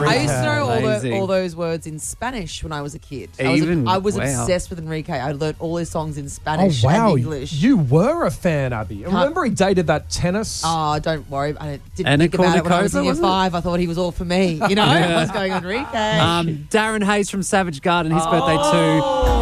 I used to know Amazing. all those words in Spanish when I was a kid. Even? I was Wow. obsessed with Enrique. I learned all his songs in Oh, Spanish wow. and English. You were a fan, Abby. Remember he dated that tennis? Oh, don't worry. I didn't Anna think about it when I was in Kournikova, year was it? 5. I thought he was all for me. You know, I was going Enrique. Darren Hayes from Savage Garden, his birthday too.